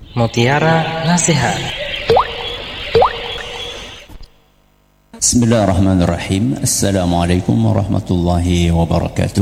Mutiara Nasihat. Bismillahirrahmanirrahim. Assalamualaikum warahmatullahi wabarakatuh.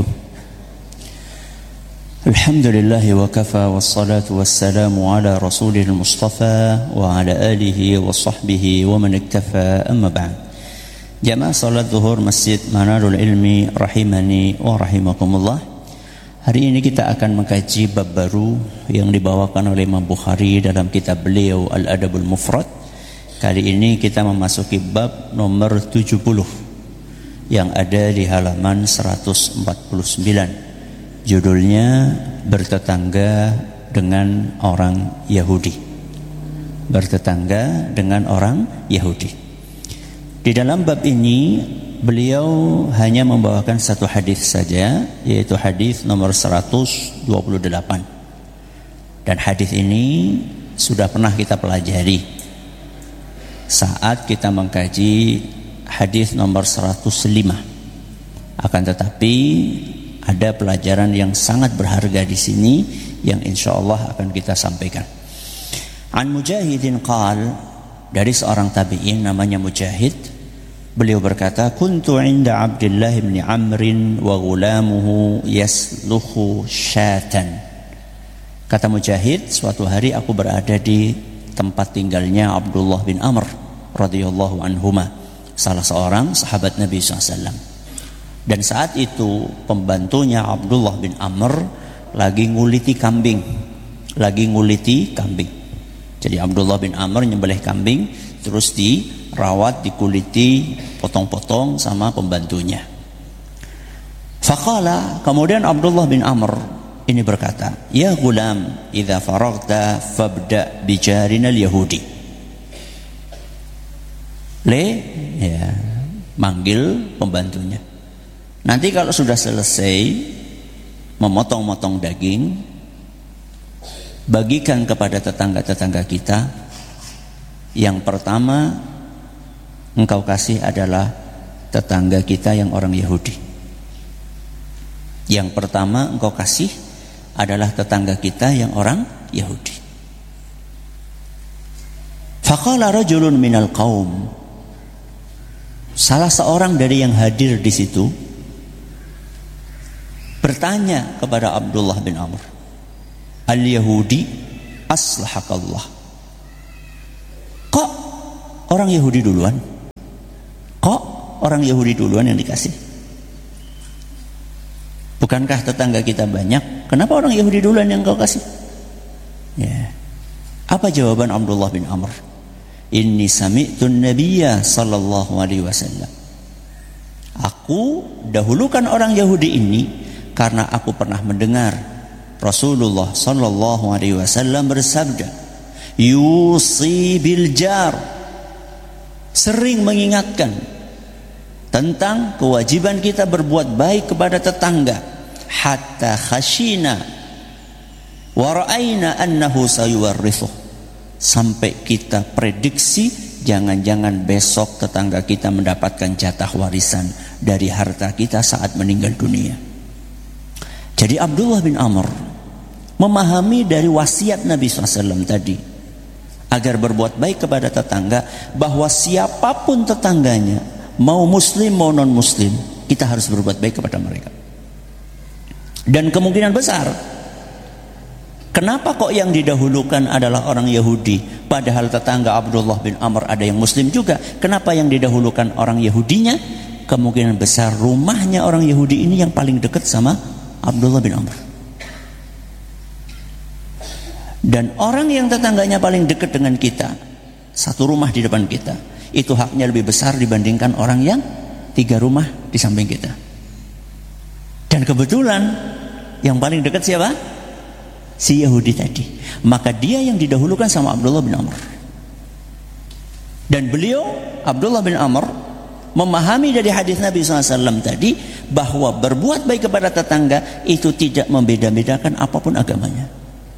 Alhamdulillahi wa kafa wassalatu wassalamu ala rasulil mustafa wa ala alihi wa sahbihi wa man iktafa, amma ba'd. Jamaah salat zuhur Masjid Manarul Ilmi rahimani wa rahimakumullah. Hari ini kita akan mengkaji bab baru yang dibawakan oleh Imam Bukhari dalam kitab beliau Al-Adabul Mufrad. Kali ini kita memasuki bab nomor 70 yang ada di halaman 149. Judulnya bertetangga dengan orang Yahudi. Bertetangga dengan orang Yahudi. Di dalam bab ini beliau hanya membawakan satu hadis saja, yaitu hadis nomor 128. Dan hadis ini sudah pernah kita pelajari saat kita mengkaji hadis nomor 105. Akan tetapi ada pelajaran yang sangat berharga di sini yang insyaallah akan kita sampaikan. An Mujahidin qal, dari seorang tabi'in namanya Mujahid. Beliau berkata, kuntu inda Abdullah bin Amrin wa ghulamuhu yasluhu syatan. Kata Mujahid, suatu hari aku berada di tempat tinggalnya Abdullah bin Amr radhiyallahu anhuma, salah seorang sahabat Nabi SAW. Dan saat itu pembantunya Abdullah bin Amr lagi nguliti kambing. Jadi Abdullah bin Amr nyembelih kambing, terus dirawat, dikuliti, potong-potong sama pembantunya. Faqala, kemudian Abdullah bin Amr ini berkata, ya gulam, idza faragta fabda bijarinal yahudi. Manggil pembantunya. Nanti kalau sudah selesai memotong-motong daging, bagikan kepada tetangga-tetangga kita. Yang pertama engkau kasih adalah tetangga kita yang orang Yahudi. Yang pertama engkau kasih adalah tetangga kita yang orang Yahudi. Faqala rajulun minal qaum, salah seorang dari yang hadir di situ bertanya kepada Abdullah bin Amr, al-Yahudi aslahakallah. Kok orang Yahudi duluan? Kok orang Yahudi duluan yang dikasih? Bukankah tetangga kita banyak? Kenapa orang Yahudi duluan yang kau kasih? Ya. Apa jawaban Abdullah bin Amr? Inni sami'tun nabiyya sallallahu alaihi wasallam. Aku dahulukan orang Yahudi ini karena aku pernah mendengar Rasulullah sallallahu alaihi wasallam bersabda, yusi bil jar, sering mengingatkan tentang kewajiban kita berbuat baik kepada tetangga, hatta khashina wa ra'ayna annahu sayuwarrithuh, sampai kita prediksi jangan-jangan besok tetangga kita mendapatkan jatah warisan dari harta kita saat meninggal dunia. Jadi Abdullah bin Amr memahami dari wasiat Nabi SAW tadi agar berbuat baik kepada tetangga, bahwa siapapun tetangganya, mau muslim mau non muslim, kita harus berbuat baik kepada mereka. Dan kemungkinan besar, kenapa kok yang didahulukan adalah orang Yahudi, padahal tetangga Abdullah bin Amr ada yang muslim juga? Kenapa yang didahulukan orang Yahudinya? Kemungkinan besar rumahnya orang Yahudi ini yang paling dekat sama Abdullah bin Amr. Dan orang yang tetangganya paling dekat dengan kita, satu rumah di depan kita, itu haknya lebih besar dibandingkan orang yang 3 rumah di samping kita. Dan kebetulan yang paling dekat siapa? Si Yahudi tadi. Maka dia yang didahulukan sama Abdullah bin Amr. Dan beliau, Abdullah bin Amr, memahami dari hadis Nabi SAW tadi bahwa berbuat baik kepada tetangga itu tidak membeda-bedakan apapun agamanya.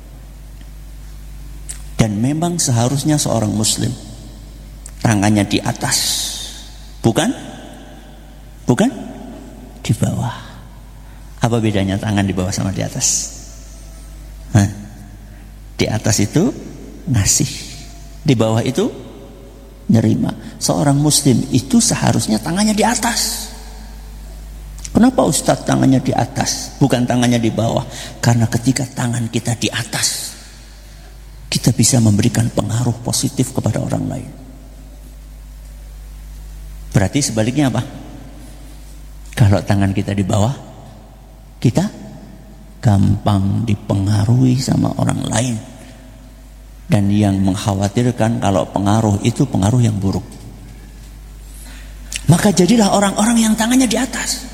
Dan memang seharusnya seorang muslim tangannya di atas, bukan di bawah. Apa bedanya tangan di bawah sama di atas? Di atas itu ngasih. Di bawah itu nerima. Seorang muslim itu seharusnya tangannya di atas. Kenapa Ustadz tangannya di atas, bukan tangannya di bawah? Karena ketika tangan kita di atas, kita bisa memberikan pengaruh positif kepada orang lain. Berarti sebaliknya apa? Kalau tangan kita di bawah, kita gampang dipengaruhi sama orang lain. Dan yang mengkhawatirkan kalau pengaruh itu pengaruh yang buruk. Maka jadilah orang-orang yang tangannya di atas.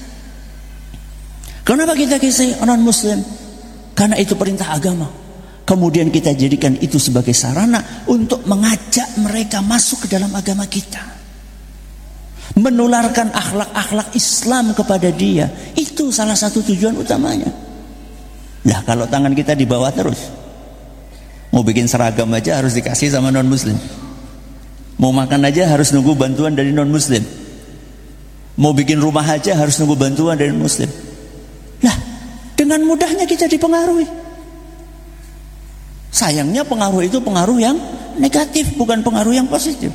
Kenapa kita kisah orang muslim? Karena itu perintah agama. Kemudian kita jadikan itu sebagai sarana untuk mengajak mereka masuk ke dalam agama kita, menularkan akhlak-akhlak Islam kepada dia. Itu salah satu tujuan utamanya. Nah, kalau tangan kita di bawah terus, mau bikin seragam aja harus dikasih sama non muslim, mau makan aja harus nunggu bantuan dari non muslim, mau bikin rumah aja harus nunggu bantuan dari non muslim. Nah, dengan mudahnya kita dipengaruhi. Sayangnya pengaruh itu pengaruh yang negatif, bukan pengaruh yang positif.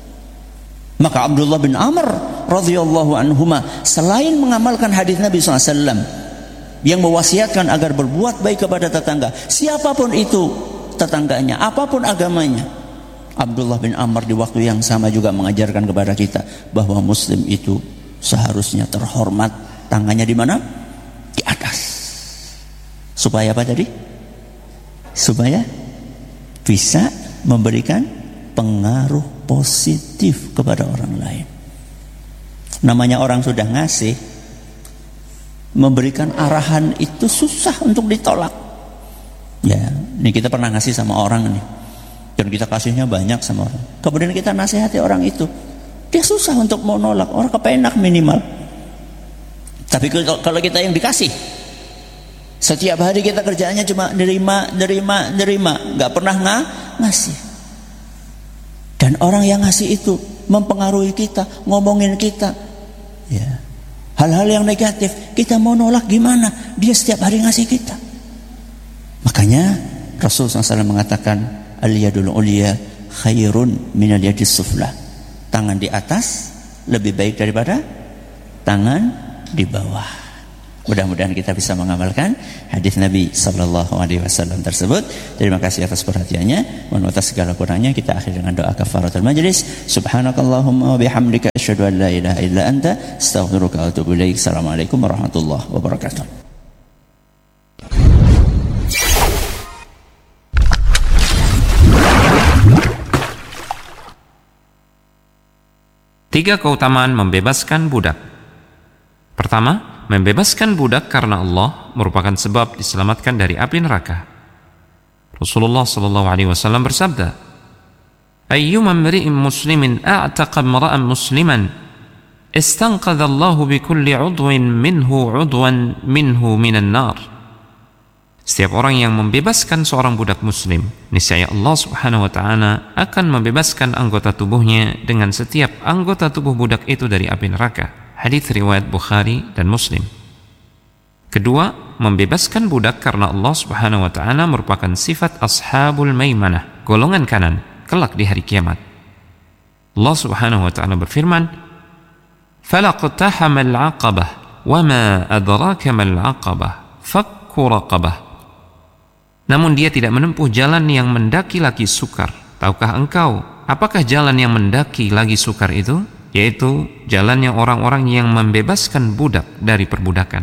Maka Abdullah bin Amr radhiyallahu anhuma selain mengamalkan hadis Nabi SAW yang mewasiatkan agar berbuat baik kepada tetangga, siapapun itu tetangganya, apapun agamanya, Abdullah bin Amr di waktu yang sama juga mengajarkan kepada kita bahwa muslim itu seharusnya terhormat tangannya di mana? Di atas. Supaya apa tadi? Supaya bisa memberikan pengaruh positif kepada orang lain. Namanya orang sudah ngasih, memberikan arahan itu susah untuk ditolak. Ya, ini kita pernah ngasih sama orang nih, dan kita kasihnya banyak sama orang. Kemudian kita nasihati orang itu, dia susah untuk mau nolak. Orang kepenak minimal. Tapi kalau kita yang dikasih, setiap hari kita kerjaannya cuma nerima, nggak pernah ngasih. Dan orang yang ngasih itu mempengaruhi kita, ngomongin kita, ya, hal-hal yang negatif. Kita mau nolak gimana? Dia setiap hari ngasih kita. Makanya Rasulullah SAW mengatakan, al-yadul ulya khairun minal yadis sufla. Tangan di atas lebih baik daripada tangan di bawah. Mudah-mudahan kita bisa mengamalkan hadis Nabi SAW tersebut. Terima kasih atas perhatiannya. Mohon atas segala kurangnya kita akhiri dengan doa kafaratul majlis. Subhanakallahumma wa bihamdika asyhadu an la ilaha illa anta astaghfiruka wa atubu ilaik. Assalamualaikum warahmatullahi wabarakatuh. Tiga keutamaan membebaskan budak. Pertama, membebaskan budak karena Allah merupakan sebab diselamatkan dari api neraka. Rasulullah SAW bersabda, "Ayyuma imri'in muslimin a'taqa imra'an musliman, istanqadha Allahu bi kulli 'udwin minhu 'udwan minhu minan nar." Setiap orang yang membebaskan seorang budak muslim, niscaya Allah Subhanahu wa taala akan membebaskan anggota tubuhnya dengan setiap anggota tubuh budak itu dari api neraka. Hadits riwayat Bukhari dan Muslim. Kedua, membebaskan budak karena Allah Subhanahu wa taala merupakan sifat ashabul maimanah, golongan kanan, kelak di hari kiamat. Allah Subhanahu wa taala berfirman, "Falaqtahama al-'aqabah, wa ma adraka mal 'aqabah, fakku raqabah." Namun dia tidak menempuh jalan yang mendaki lagi sukar. Tahukah engkau apakah jalan yang mendaki lagi sukar itu? Yaitu jalannya orang-orang yang membebaskan budak dari perbudakan.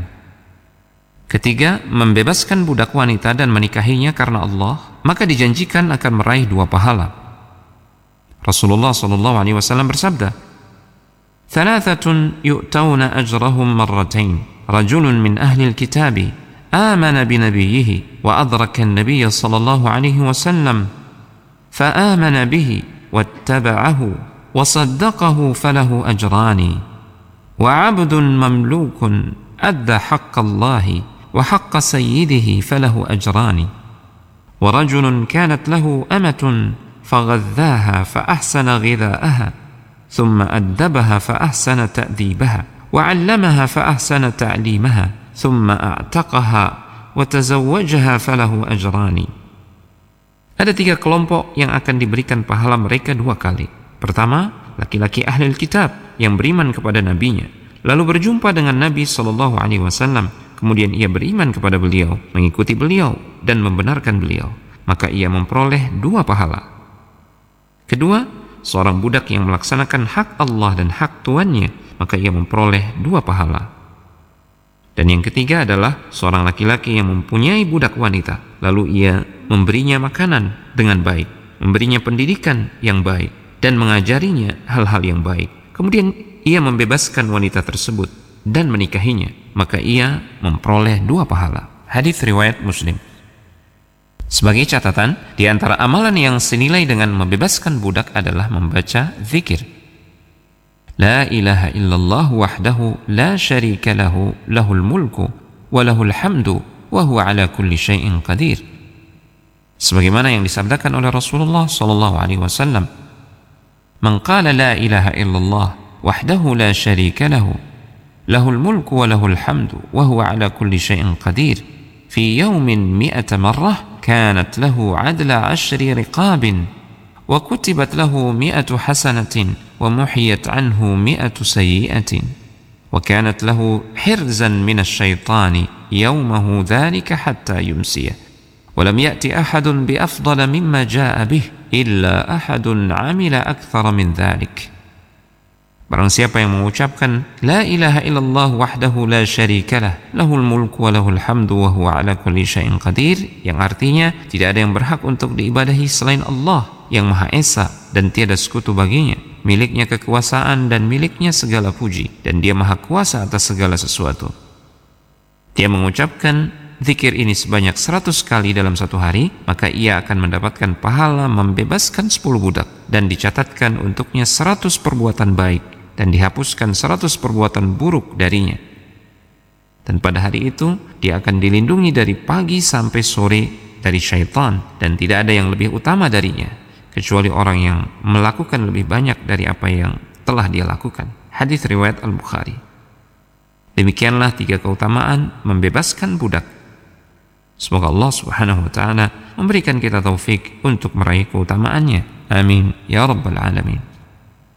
Ketiga, membebaskan budak wanita dan menikahinya karena Allah, maka dijanjikan akan meraih dua pahala. Rasulullah SAW bersabda, "Thalathatun yu'tawna ajrahum marratain, rajulun min ahli al-kitabi, amana binabiyyihi, wa adraka an-nabiyya sallallahu alaihi wasallam, fa amana bihi, wattaba'ahu, وصدقه فله أجران وعبد مملوك أدى حق الله وحق سيده فله أجران ورجل كانت له أمة فغذاها فأحسن غذاءها ثم أدبها فأحسن تأديبها وعلمها فأحسن تعليمها ثم أعتقها وتزوجها فله أجران Ada 3 kelompok yang akan diberikan pahala mereka 2 kali. Pertama, laki-laki ahli kitab yang beriman kepada nabinya, lalu berjumpa dengan Nabi SAW, kemudian ia beriman kepada beliau, mengikuti beliau, dan membenarkan beliau, maka ia memperoleh 2 pahala. Kedua, seorang budak yang melaksanakan hak Allah dan hak tuannya, maka ia memperoleh 2 pahala. Dan yang ketiga adalah seorang laki-laki yang mempunyai budak wanita, lalu ia memberinya makanan dengan baik, memberinya pendidikan yang baik, dan mengajarinya hal-hal yang baik. Kemudian ia membebaskan wanita tersebut dan menikahinya, maka ia memperoleh 2 pahala. Hadis riwayat Muslim. Sebagai catatan, di antara amalan yang senilai dengan membebaskan budak adalah membaca zikir. La ilaha illallah wahdahu la syarika lahu, lahul mulku wa lahul hamdu wa huwa ala kulli syai'in qadir. Sebagaimana yang disabdakan oleh Rasulullah SAW, "Man qala la ilaha illallah wahdahu la syarika lahu, lahul mulku wa lahul hamdu wa huwa ala kulli syai'in qadir, fi yawmin 100 marrah kanat lahu 'adla 10 riqabin wa kutibat lahu 100 hasanatin wa muhiyat anhu 100 sayyi'atin wa kanat lahu hirzan minasy syaitani yawmahu dzalika hatta yumsiyah wa lam ya'ti ahadun bi afdala mimma jaa'a bih illa ahadun 'amila aktsara min dzalik." Barang siapa yang mengucapkan la ilaha illallah wahdahu la syarikalah, lahul mulku wa lahul hamdu wa huwa ala kulli syai'in qadir, yang artinya tidak ada yang berhak untuk diibadahi selain Allah yang Maha Esa dan tiada sekutu baginya, miliknya kekuasaan dan miliknya segala puji, dan dia Maha Kuasa atas segala sesuatu. Dia mengucapkan zikir ini sebanyak 100 kali dalam 1 hari, maka ia akan mendapatkan pahala membebaskan 10 budak, dan dicatatkan untuknya 100 perbuatan baik, dan dihapuskan 100 perbuatan buruk darinya. Dan pada hari itu dia akan dilindungi dari pagi sampai sore dari syaitan, dan tidak ada yang lebih utama darinya kecuali orang yang melakukan lebih banyak dari apa yang telah dia lakukan. Hadis riwayat Al-Bukhari. Demikianlah 3 keutamaan membebaskan budak. Semoga Allah Subhanahu wa taala memberikan kita taufik untuk meraih keutamaannya. Amin ya rabbal alamin.